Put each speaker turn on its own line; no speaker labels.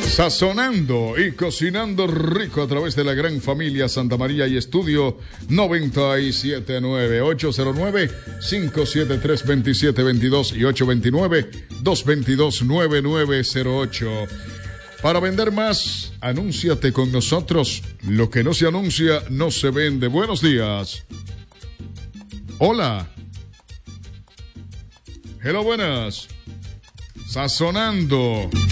Sazonando y cocinando rico a través de la gran familia Santa María y Estudio 979 809-573-2722 y 829-222-9908. Para vender más, anúnciate con nosotros. Lo que no se anuncia no se vende. Buenos días. Hola. Hello, buenas. Sazonando.